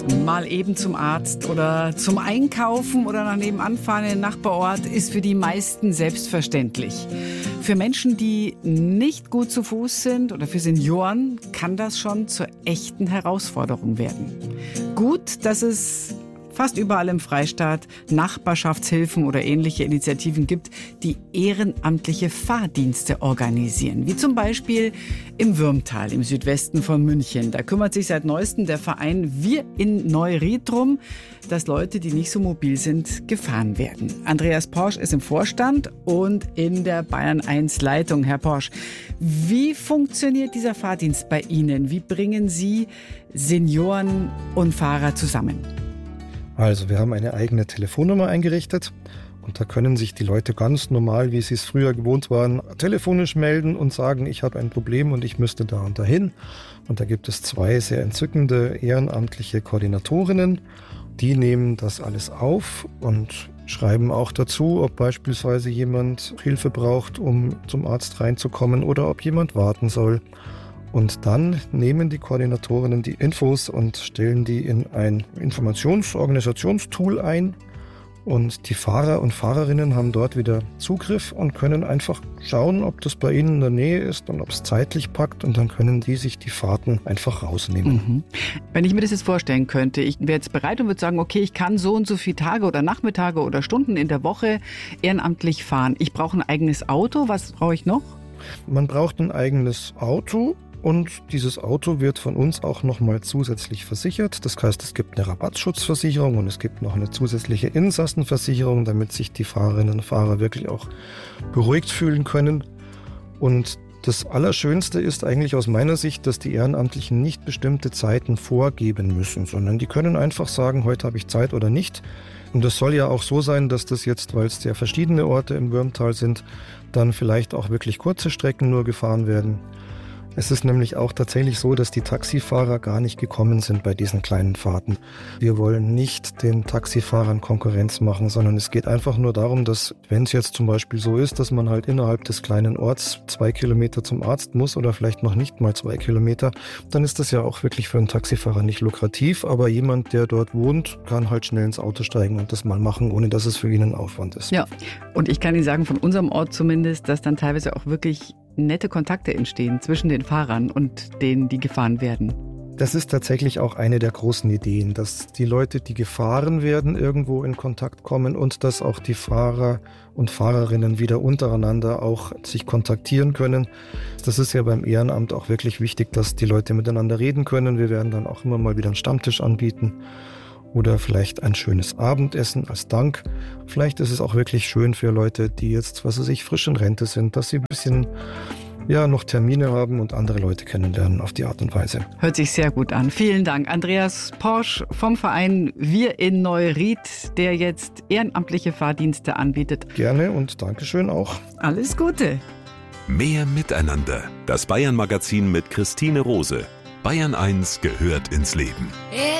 Mal eben zum Arzt oder zum Einkaufen oder nach nebenan fahren in den Nachbarort ist für die meisten selbstverständlich. Für Menschen, die nicht gut zu Fuß sind oder für Senioren kann das schon zur echten Herausforderung werden. Gut, dass es fast überall im Freistaat Nachbarschaftshilfen oder ähnliche Initiativen gibt, die ehrenamtliche Fahrdienste organisieren. Wie zum Beispiel im Würmtal im Südwesten von München. Da kümmert sich seit neuestem der Verein Wir in Neuried drum, dass Leute, die nicht so mobil sind, gefahren werden. Andreas Porsch ist im Vorstand und in der Bayern 1 Leitung. Herr Porsch, wie funktioniert dieser Fahrdienst bei Ihnen? Wie bringen Sie Senioren und Fahrer zusammen? Also wir haben eine eigene Telefonnummer eingerichtet und da können sich die Leute ganz normal, wie sie es früher gewohnt waren, telefonisch melden und sagen, ich habe ein Problem und ich müsste da und dahin. Und da gibt es 2 sehr entzückende ehrenamtliche Koordinatorinnen, die nehmen das alles auf und schreiben auch dazu, ob beispielsweise jemand Hilfe braucht, um zum Arzt reinzukommen oder ob jemand warten soll. Und dann nehmen die Koordinatorinnen die Infos und stellen die in ein Informations-Organisationstool ein. Und die Fahrer und Fahrerinnen haben dort wieder Zugriff und können einfach schauen, ob das bei ihnen in der Nähe ist und ob es zeitlich packt. Und dann können die sich die Fahrten einfach rausnehmen. Mhm. Wenn ich mir das jetzt vorstellen könnte, ich wäre jetzt bereit und würde sagen, okay, ich kann so und so viele Tage oder Nachmittage oder Stunden in der Woche ehrenamtlich fahren. Ich brauche ein eigenes Auto. Was brauche ich noch? Man braucht ein eigenes Auto. Und dieses Auto wird von uns auch nochmal zusätzlich versichert. Das heißt, es gibt eine Rabattschutzversicherung und es gibt noch eine zusätzliche Insassenversicherung, damit sich die Fahrerinnen und Fahrer wirklich auch beruhigt fühlen können. Und das Allerschönste ist eigentlich aus meiner Sicht, dass die Ehrenamtlichen nicht bestimmte Zeiten vorgeben müssen, sondern die können einfach sagen, heute habe ich Zeit oder nicht. Und das soll ja auch so sein, dass das jetzt, weil es sehr verschiedene Orte im Würmtal sind, dann vielleicht auch wirklich kurze Strecken nur gefahren werden. Es ist nämlich auch tatsächlich so, dass die Taxifahrer gar nicht gekommen sind bei diesen kleinen Fahrten. Wir wollen nicht den Taxifahrern Konkurrenz machen, sondern es geht einfach nur darum, dass, wenn es jetzt zum Beispiel so ist, dass man halt innerhalb des kleinen Orts 2 Kilometer zum Arzt muss oder vielleicht noch nicht mal 2 Kilometer, dann ist das ja auch wirklich für einen Taxifahrer nicht lukrativ. Aber jemand, der dort wohnt, kann halt schnell ins Auto steigen und das mal machen, ohne dass es für ihn ein Aufwand ist. Ja, und ich kann Ihnen sagen, von unserem Ort zumindest, dass dann teilweise auch wirklich nette Kontakte entstehen zwischen den Fahrern und denen, die gefahren werden. Das ist tatsächlich auch eine der großen Ideen, dass die Leute, die gefahren werden, irgendwo in Kontakt kommen und dass auch die Fahrer und Fahrerinnen wieder untereinander auch sich kontaktieren können. Das ist ja beim Ehrenamt auch wirklich wichtig, dass die Leute miteinander reden können. Wir werden dann auch immer mal wieder einen Stammtisch anbieten oder vielleicht ein schönes Abendessen als Dank. Vielleicht ist es auch wirklich schön für Leute, die jetzt, frisch in Rente sind, dass sie ein bisschen noch Termine haben und andere Leute kennenlernen auf die Art und Weise. Hört sich sehr gut an. Vielen Dank. Andreas Porsch vom Verein Wir in Neuried, der jetzt ehrenamtliche Fahrdienste anbietet. Gerne und Dankeschön auch. Alles Gute. Mehr Miteinander. Das Bayern-Magazin mit Christine Rose. Bayern 1 gehört ins Leben.